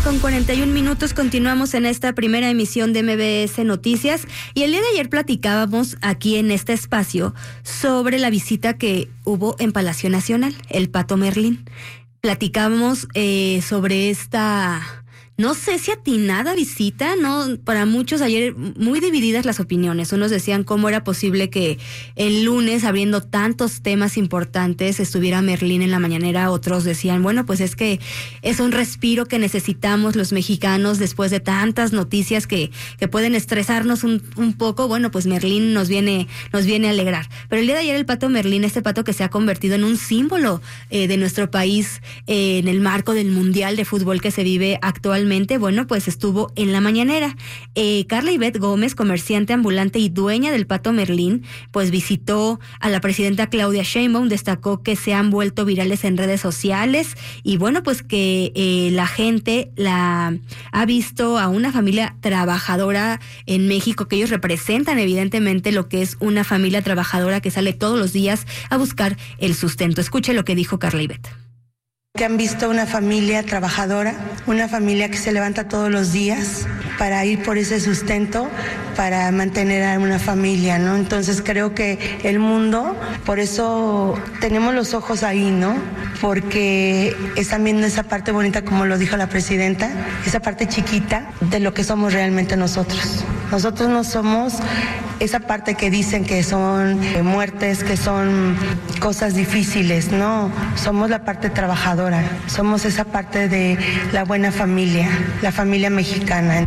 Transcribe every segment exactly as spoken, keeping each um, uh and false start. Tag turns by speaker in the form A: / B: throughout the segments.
A: con cuarenta y un minutos, continuamos en esta primera emisión de M B S Noticias y el día de ayer platicábamos aquí en este espacio sobre la visita que hubo en Palacio Nacional, el Pato Merlín. Platicábamos eh, sobre esta... No sé si atinada visita, ¿no? Para muchos ayer muy divididas las opiniones. Unos decían cómo era posible que el lunes, abriendo tantos temas importantes, estuviera Merlín en la mañanera. Otros decían, bueno, pues es que es un respiro que necesitamos los mexicanos después de tantas noticias que, que pueden estresarnos un, un poco. Bueno, pues Merlín nos viene, nos viene a alegrar. Pero el día de ayer el Pato Merlín, este pato que se ha convertido en un símbolo eh, de nuestro país eh, en el marco del Mundial de Fútbol que se vive actualmente, bueno, pues estuvo en la mañanera. Eh, Carla Ivette Gómez, comerciante ambulante y dueña del Pato Merlín, pues visitó a la presidenta Claudia Sheinbaum, destacó que se han vuelto virales en redes sociales y bueno, pues que eh, la gente la ha visto a una familia trabajadora en México, que ellos representan evidentemente lo que es una familia trabajadora que sale todos los días a buscar el sustento. Escuche lo que dijo Carla Ivette.
B: Que han visto una familia trabajadora, una familia que se levanta todos los días para ir por ese sustento, para mantener a una familia, ¿no? Entonces creo que el mundo, por eso tenemos los ojos ahí, ¿no? Porque están viendo esa parte bonita, como lo dijo la presidenta, esa parte chiquita de lo que somos realmente nosotros. Nosotros no somos esa parte que dicen que son muertes, que son cosas difíciles, no, somos la parte trabajadora. Somos esa parte de la buena familia, la familia mexicana.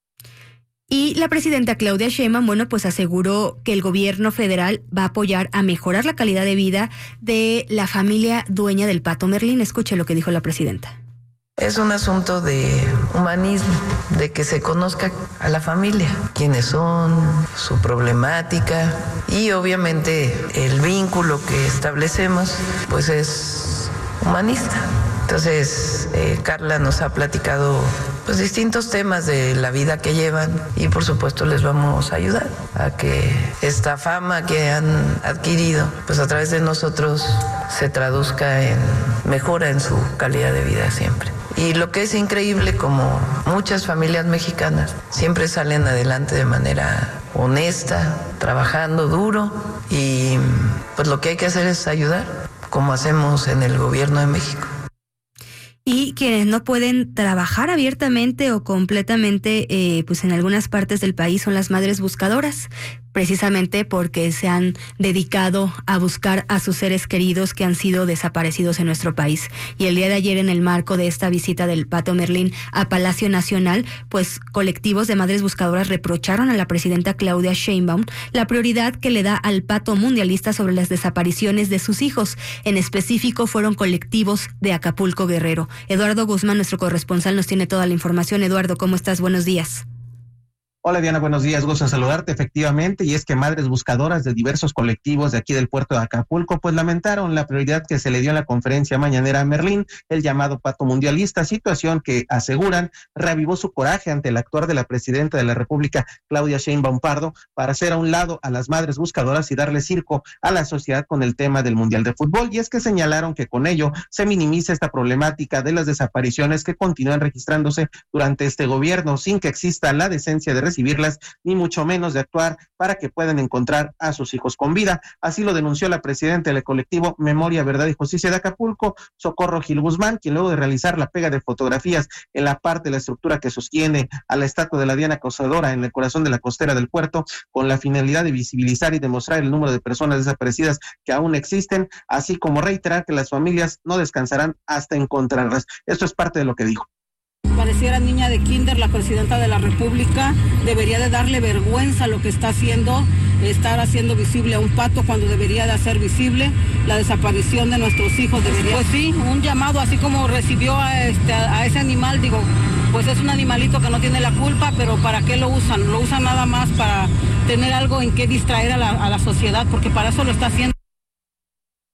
A: Y la presidenta Claudia Sheinbaum, bueno, pues aseguró que el gobierno federal va a apoyar a mejorar la calidad de vida de la familia dueña del Pato Merlín. Escuche lo que dijo la presidenta.
C: Es un asunto de humanismo, de que se conozca a la familia, quiénes son, su problemática y obviamente el vínculo que establecemos, pues es humanista. Entonces, eh, Carla nos ha platicado pues distintos temas de la vida que llevan y por supuesto les vamos a ayudar a que esta fama que han adquirido, pues a través de nosotros se traduzca en mejora en su calidad de vida siempre. Y lo que es increíble, como muchas familias mexicanas siempre salen adelante de manera honesta, trabajando duro y pues lo que hay que hacer es ayudar, como hacemos en el gobierno de México.
A: Y quienes no pueden trabajar abiertamente o completamente, eh, pues en algunas partes del país son las madres buscadoras, precisamente porque se han dedicado a buscar a sus seres queridos que han sido desaparecidos en nuestro país. Y el día de ayer, en el marco de esta visita del Pato Merlín a Palacio Nacional, pues colectivos de madres buscadoras reprocharon a la presidenta Claudia Sheinbaum la prioridad que le da al Pato mundialista sobre las desapariciones de sus hijos. En específico, fueron colectivos de Acapulco, Guerrero. Eduardo Guzmán, nuestro corresponsal, nos tiene toda la información. Eduardo, ¿cómo estás? Buenos días.
D: Hola Diana, buenos días, gusto en saludarte. Efectivamente, y es que madres buscadoras de diversos colectivos de aquí del puerto de Acapulco pues lamentaron la prioridad que se le dio en la conferencia mañanera a Merlín, el llamado Pato mundialista, situación que aseguran reavivó su coraje ante el actuar de la presidenta de la República, Claudia Sheinbaum Pardo, para hacer a un lado a las madres buscadoras y darle circo a la sociedad con el tema del Mundial de Fútbol. Y es que señalaron que con ello se minimiza esta problemática de las desapariciones que continúan registrándose durante este gobierno, sin que exista la decencia de recibirlas, ni mucho menos de actuar para que puedan encontrar a sus hijos con vida. Así lo denunció la presidenta del colectivo Memoria, Verdad y Justicia de Acapulco, Socorro Gil Guzmán, quien luego de realizar la pega de fotografías en la parte de la estructura que sostiene a la estatua de la Diana Causadora en el corazón de la costera del puerto, con la finalidad de visibilizar y demostrar el número de personas desaparecidas que aún existen, así como reiterar que las familias no descansarán hasta encontrarlas. Esto es parte de lo que dijo.
E: Pareciera niña de kinder la presidenta de la República, debería de darle vergüenza lo que está haciendo, estar haciendo visible a un pato cuando debería de hacer visible la desaparición de nuestros hijos. Debería, pues sí, un llamado, así como recibió a, este, a, a ese animal, digo, pues es un animalito que no tiene la culpa, pero ¿para qué lo usan? Lo usan nada más para tener algo en qué distraer a la, a la sociedad, porque para eso lo está haciendo.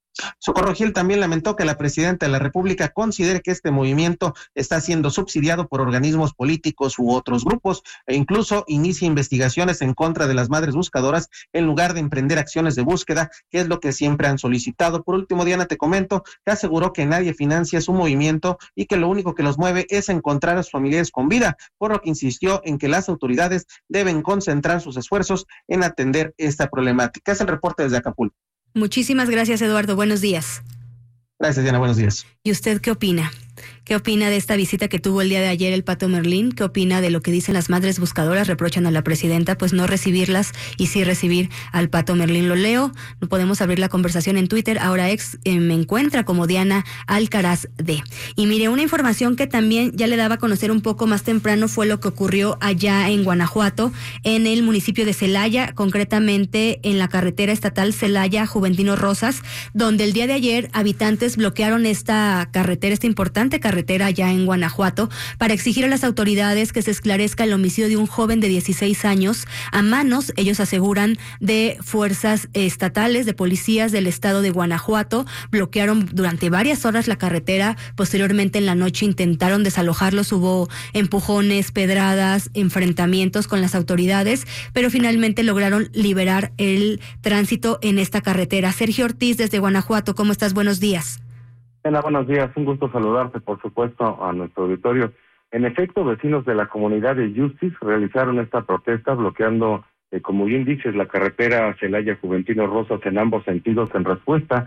D: Socorro Gil también lamentó que la presidenta de la República considere que este movimiento está siendo subsidiado por organismos políticos u otros grupos e incluso inicia investigaciones en contra de las madres buscadoras en lugar de emprender acciones de búsqueda, que es lo que siempre han solicitado. Por último, Diana, te comento que aseguró que nadie financia su movimiento y que lo único que los mueve es encontrar a sus familiares con vida, por lo que insistió en que las autoridades deben concentrar sus esfuerzos en atender esta problemática. Es el reporte desde Acapulco.
A: Muchísimas gracias, Eduardo. Buenos días.
D: Gracias, Diana. Buenos días.
A: ¿Y usted qué opina? ¿Qué opina de esta visita que tuvo el día de ayer el Pato Merlín? ¿Qué opina de lo que dicen las madres buscadoras? Reprochan a la presidenta pues no recibirlas y sí recibir al Pato Merlín. Lo leo, no podemos abrir la conversación en Twitter. Ahora ex eh, me encuentra como Diana Alcaraz D. Y mire, una información que también ya le daba a conocer un poco más temprano fue lo que ocurrió allá en Guanajuato, en el municipio de Celaya, concretamente en la carretera estatal Celaya Juventino Rosas, donde el día de ayer habitantes bloquearon esta carretera, esta importante carretera allá en Guanajuato, para exigir a las autoridades que se esclarezca el homicidio de un joven de dieciséis años a manos, ellos aseguran, de fuerzas estatales, de policías del estado de Guanajuato. Bloquearon durante varias horas la carretera, posteriormente en la noche intentaron desalojarlos, hubo empujones, pedradas, enfrentamientos con las autoridades, pero finalmente lograron liberar el tránsito en esta carretera. Sergio Ortiz desde Guanajuato, ¿cómo estás? Buenos días.
F: Hola, buenos días. Un gusto saludarte, por supuesto, a nuestro auditorio. En efecto, vecinos de la comunidad de Justice realizaron esta protesta bloqueando, eh, como bien dices, la carretera Celaya Juventino Rosas en ambos sentidos en respuesta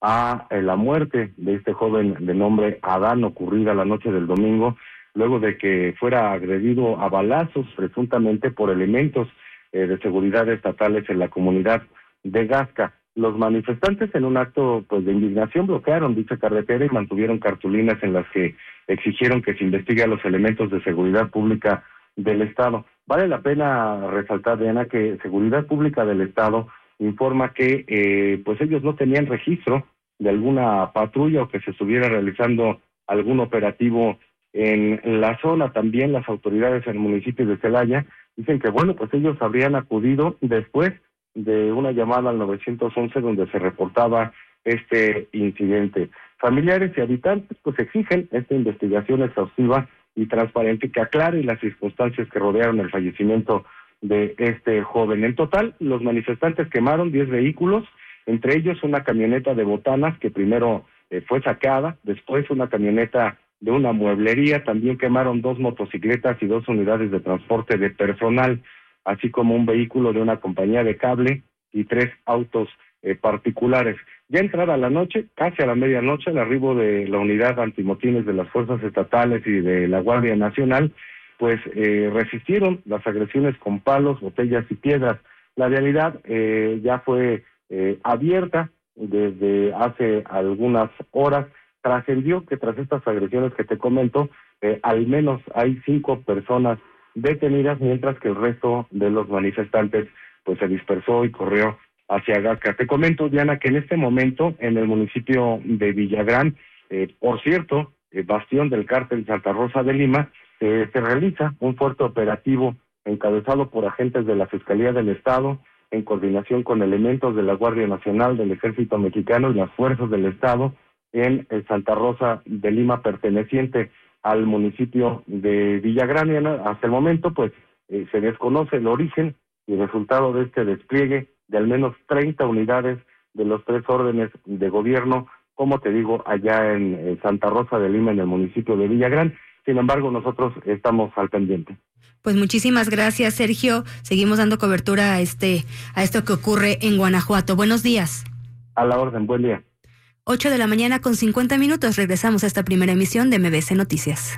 F: a eh, la muerte de este joven de nombre Adán, ocurrida la noche del domingo, luego de que fuera agredido a balazos, presuntamente por elementos eh, de seguridad estatales en la comunidad de Gasca. Los manifestantes, en un acto pues de indignación, bloquearon dicha carretera y mantuvieron cartulinas en las que exigieron que se investigue a los elementos de seguridad pública del Estado. Vale la pena resaltar, Diana, que Seguridad Pública del Estado informa que eh, pues ellos no tenían registro de alguna patrulla o que se estuviera realizando algún operativo en la zona. También las autoridades en el municipio de Celaya dicen que, bueno, pues ellos habrían acudido después de una llamada al nueve once donde se reportaba este incidente. Familiares y habitantes pues exigen esta investigación exhaustiva y transparente que aclare las circunstancias que rodearon el fallecimiento de este joven. En total, los manifestantes quemaron diez vehículos, entre ellos una camioneta de botanas que primero eh, fue sacada, después una camioneta de una mueblería, también quemaron dos motocicletas y dos unidades de transporte de personal, así como un vehículo de una compañía de cable y tres autos eh, particulares. Ya entrada la noche, casi a la medianoche, el arribo de la unidad antimotines de las fuerzas estatales y de la Guardia Nacional, pues eh, resistieron las agresiones con palos, botellas y piedras. La vialidad eh, ya fue eh, abierta desde hace algunas horas. Trascendió que tras estas agresiones que te comento, eh, al menos hay cinco personas detenidas, mientras que el resto de los manifestantes pues se dispersó y corrió hacia Gasca. Te comento, Diana, que en este momento en el municipio de Villagrán, eh, por cierto, eh, bastión del cártel Santa Rosa de Lima, eh, se realiza un fuerte operativo encabezado por agentes de la Fiscalía del Estado, en coordinación con elementos de la Guardia Nacional, del Ejército Mexicano y las fuerzas del Estado en eh, Santa Rosa de Lima, perteneciente al municipio de Villagrán. Hasta el momento, pues, eh, se desconoce el origen y el resultado de este despliegue de al menos treinta unidades de los tres órdenes de gobierno, como te digo, allá en, en Santa Rosa de Lima, en el municipio de Villagrán. Sin embargo, nosotros estamos al pendiente.
A: Pues muchísimas gracias, Sergio. Seguimos dando cobertura a este, a esto que ocurre en Guanajuato. Buenos días.
F: A la orden, buen día.
A: ocho de la mañana con cincuenta minutos. Regresamos a esta primera emisión de M B S Noticias.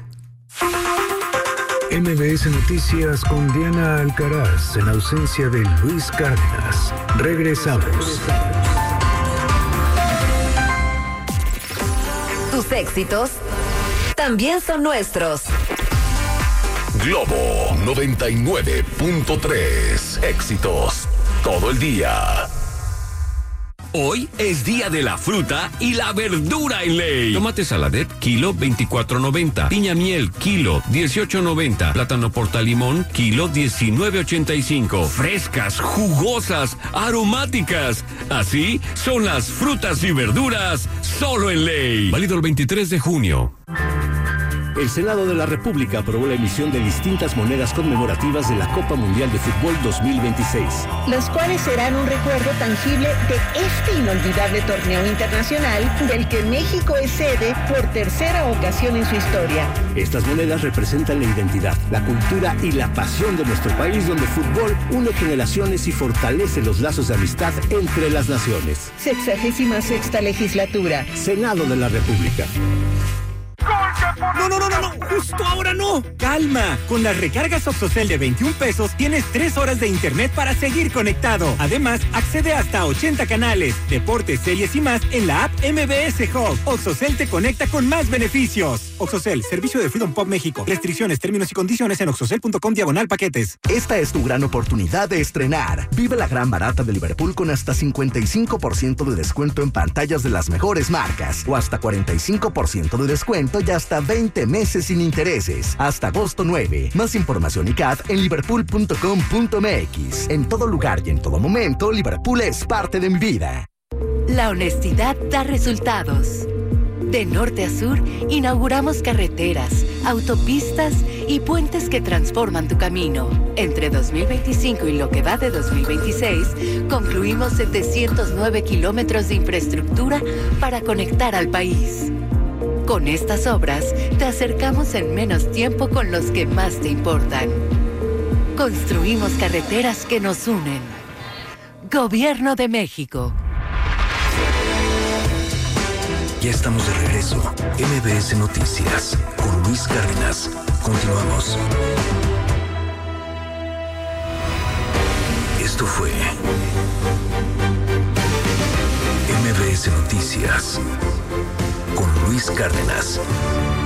G: M B S Noticias con Diana Alcaraz, en ausencia de Luis Cárdenas. Regresamos.
H: Tus éxitos también son nuestros.
I: Globo noventa y nueve punto tres. Éxitos todo el día. Hoy es día de la fruta y la verdura en Ley. Tomate saladet, kilo veinticuatro noventa. Piña miel, kilo dieciocho noventa. Plátano portalimón, kilo diecinueve ochenta y cinco. Frescas, jugosas, aromáticas. Así son las frutas y verduras solo en Ley. Válido el veintitrés de junio.
J: El Senado de la República aprobó la emisión de distintas monedas conmemorativas de la Copa Mundial de Fútbol dos mil veintiséis.
K: Las cuales serán un recuerdo tangible de este inolvidable torneo internacional del que México es sede por tercera ocasión en su historia.
J: Estas monedas representan la identidad, la cultura y la pasión de nuestro país, donde el fútbol une generaciones y fortalece los lazos de amistad entre las naciones.
K: Sexagésima sexta legislatura.
J: Senado de la República.
L: No, no, no, no, no, justo ahora no. Calma, con las recargas Oxocel de veintiún pesos tienes tres horas de internet para seguir conectado. Además, accede hasta ochenta canales, deportes, series y más en la app M B S Hub. Oxocel te conecta con más beneficios. Oxocel, servicio de Freedom Pop México. Restricciones, términos y condiciones en oxocel punto com diagonal paquetes.
M: Esta es tu gran oportunidad de estrenar. Vive la gran barata de Liverpool con hasta cincuenta y cinco por ciento de descuento en pantallas de las mejores marcas o hasta cuarenta y cinco por ciento de descuento y hasta veinte meses sin intereses. Hasta agosto nueve. Más información y C A D en liverpool punto com punto m x. En todo lugar y en todo momento, Liverpool es parte de mi vida.
H: La honestidad da resultados. De norte a sur, inauguramos carreteras, autopistas y puentes que transforman tu camino. Entre dos mil veinticinco y lo que va de dos mil veintiséis, concluimos setecientos nueve kilómetros de infraestructura para conectar al país. Con estas obras, te acercamos en menos tiempo con los que más te importan. Construimos carreteras que nos unen. Gobierno de México.
G: Ya estamos de regreso. M B S Noticias con Luis Cárdenas. Continuamos. Esto fue M B S Noticias con Luis Cárdenas.